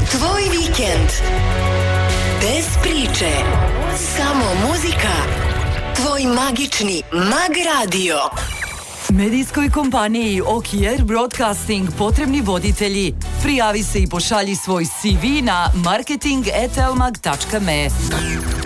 Tvoj vikend. Bez priče. Samo muzika. Tvoj magični Mag Radio. Medijskoj kompaniji OKR Broadcasting potrebni voditelji. Prijavi se i pošalji svoj CV na marketing@elmag.me.